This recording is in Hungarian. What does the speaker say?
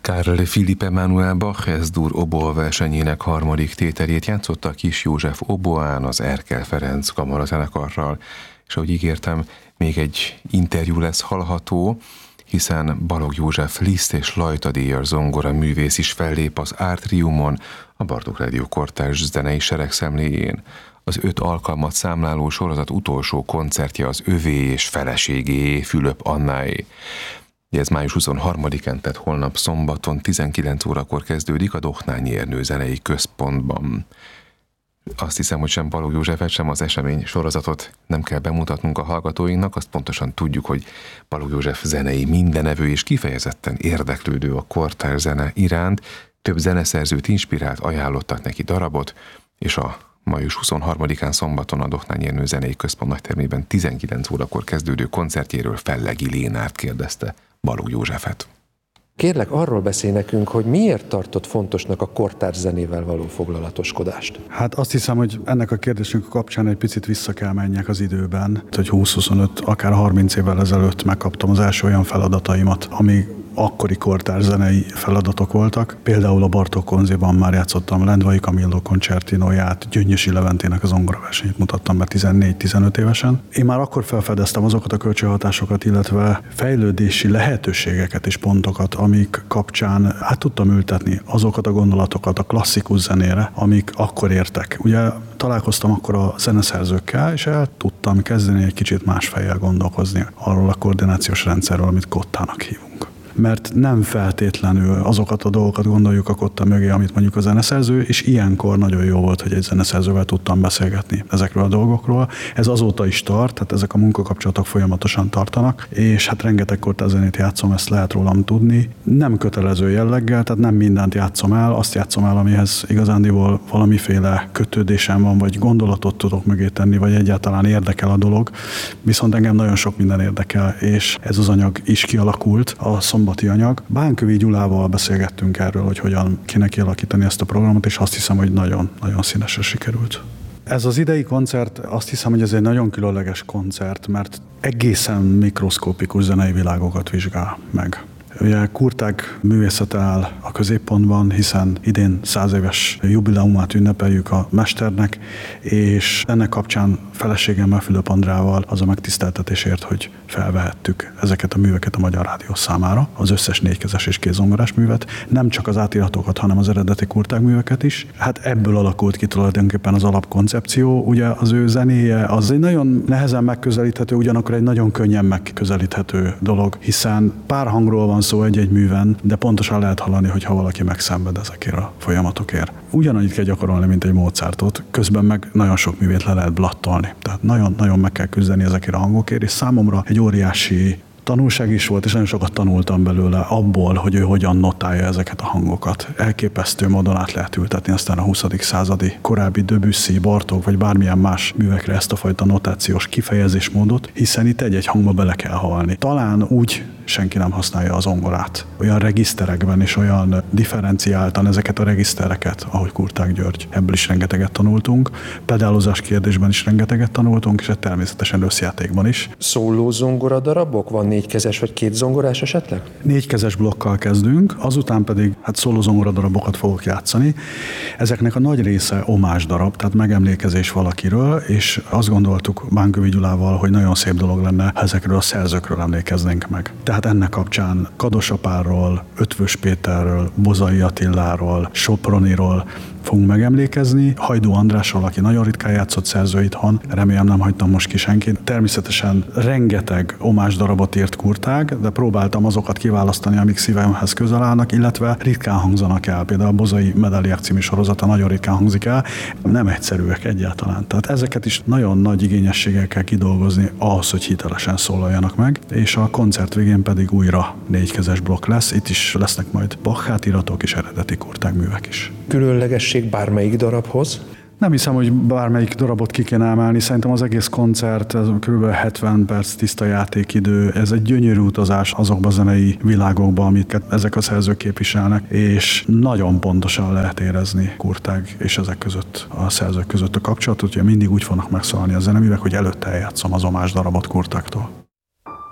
Carl Philipp Emanuel Bach S-dur oboe-versenyének harmadik tételét játszotta Kiss József oboán az Erkel Ferenc kamarazenekarral, és ahogy ígértem, még egy interjú lesz hallható, hiszen Balogh József Liszt és Lajta díjas zongora művész is fellép az Átriumon, a Bartók Rádió kortárs zenei seregszemléjén. Az 5 alkalmat számláló sorozat utolsó koncertje az övé és feleségé, Fülöp Annáé. Ez május 23-án, tehát holnap szombaton 19 órakor kezdődik a Dohnányi Ernő Zenei Központban. Azt hiszem, hogy sem Balogh Józsefet, sem az esemény sorozatot nem kell bemutatnunk a hallgatóinknak, azt pontosan tudjuk, hogy Balogh József zenei mindenevő és kifejezetten érdeklődő a kortárs zene iránt, több zeneszerzőt inspirált, ajánlottak neki darabot, és a május 23-án szombaton a Dohnányi Ernő Zenei Központ nagytermében 19 órakor kezdődő koncertjéről Fellegi Lénárt kérdezte Balogh Józsefet. Kérlek, arról beszélj nekünk, hogy miért tartott fontosnak a kortárs zenével való foglalatoskodást? Hát azt hiszem, hogy ennek a kérdésünk kapcsán egy picit vissza kell menjek az időben, hogy 20-25, akár 30 évvel ezelőtt megkaptam az első olyan feladataimat, ami akkori kortárs zenei feladatok voltak. Például a Bartók Konziban már játszottam Lendvai Camillo koncertinóját, Gyöngyösi Leventének a zongoraversenyét mutattam be 14-15 évesen. Én már akkor felfedeztem azokat a kölcsönhatásokat, illetve fejlődési lehetőségeket és pontokat, amik kapcsán át tudtam ültetni azokat a gondolatokat a klasszikus zenére, amik akkor értek. Ugye találkoztam akkor a zeneszerzőkkel, és el tudtam kezdeni egy kicsit más fejjel gondolkozni arról a koordinációs rendszerről, amit kottának hívunk. Mert nem feltétlenül azokat a dolgokat gondoljuk a kotta mögé, amit mondjuk a zeneszerző, és ilyenkor nagyon jó volt, hogy egy zeneszerzővel tudtam beszélgetni ezekről a dolgokról. Ez azóta is tart, tehát ezek a munkakapcsolatok folyamatosan tartanak, és hát rengeteg kortárs zenét játszom, ezt lehet rólam tudni. Nem kötelező jelleggel, tehát nem mindent játszom el, azt játszom el, amihez igazándiból valamiféle kötődésem van, vagy gondolatot tudok mögé tenni, vagy egyáltalán érdekel a dolog. Viszont engem nagyon sok minden érdekel, és ez az anyag is kialakult, a szombati anyag. Bánkövi Gyulával beszélgettünk erről, hogy hogyan kéne kialakítani ezt a programot, és azt hiszem, hogy nagyon színesre sikerült. Ez az idei koncert, azt hiszem, hogy ez egy nagyon különleges koncert, mert egészen mikroszkópikus zenei világokat vizsgál meg. Ugye Kurtág művészete áll a középpontban, hiszen idén 100 éves jubileumát ünnepeljük a mesternek, és ennek kapcsán feleségemmel, Fülöp Andrával az a megtiszteltetésért, hogy felvehettük ezeket a műveket a Magyar Rádió számára, az összes négykezes és kézzongorás művet, nem csak az átiratokat, hanem az eredeti Kurtág műveket is. Hát ebből alakult ki tulajdonképpen az alapkoncepció. Ugye az ő zenéje az egy nagyon nehezen megközelíthető, ugyanakkor egy nagyon könnyen megközelíthető dolog, hiszen pár hangról van szó egy-egy műven, de pontosan lehet hallani, hogyha valaki megszenved ezekért a folyamatokért. Ugyanannyit kell gyakorolni, mint egy Mozartot, közben meg nagyon sok művét le lehet blattolni. Tehát nagyon-nagyon meg kell küzdeni ezekért a hangokért, és számomra egy óriási tanulság is volt, és nagyon sokat tanultam belőle abból, hogy ő hogyan notálja ezeket a hangokat. Elképesztő módon át lehet ültetni aztán a 20. századi korábbi Debussy, Bartók vagy bármilyen más művekre ezt a fajta notációs kifejezésmódot, hiszen itt egy-egy hangba bele kell halni. Talán úgy senki nem használja az zongorát. Olyan regiszterekben és olyan differenciáltan ezeket a regisztereket, ahogy Kurtág György. Ebből is rengeteget tanultunk. Pedálozás kérdésben is rengeteget tanultunk, és természetesen összjátékban is. Szóló zongora darabok? Van négykezes vagy két zongorás esetleg? Négykezes blokkal kezdünk, azután pedig szóló zongora darabokat fogok játszani. Ezeknek a nagy része omás darab, tehát megemlékezés valakiről, és azt gondoltuk Bánkövi Gyulával, hogy nagyon szép dolog lenne, ha ezekről a szerzőkről emlékeznénk meg. Tehát ennek kapcsán Kados Apárról, Ötvös Péterről, Bozai Attiláról, Soproniról fogunk megemlékezni. Hajdú Andrásról, aki nagyon ritkán játszott szerző itthon, remélem nem hagytam most ki senkit. Természetesen rengeteg omás darabot írt Kurtág, de próbáltam azokat kiválasztani, amik szívemhez közel állnak, illetve ritkán hangzanak el. Például a Bozai Medaliák című sorozata nagyon ritkán hangzik el, nem egyszerűek egyáltalán. Tehát ezeket is nagyon nagy igényességgel kell kidolgozni ahhoz, hogy hitelesen szólaljanak meg, és a koncert végén pedig újra négykezes blokk lesz. Itt is lesznek majd Bach átiratok és eredeti Kurtág művek is. Különlegesség bármelyik darabhoz? Nem hiszem, hogy bármelyik darabot ki kéne emelni. Szerintem az egész koncert, ez kb. 70 perc tiszta játékidő. Ez egy gyönyörű utazás azokba a zenei világokba, amiket ezek a szerzők képviselnek, és nagyon pontosan lehet érezni Kurtág és ezek között, a szerzők között a kapcsolatot. Ugye mindig úgy fognak megszólalni a zeneművek, hogy előtte eljátszom az omás darabot Kurtágtól.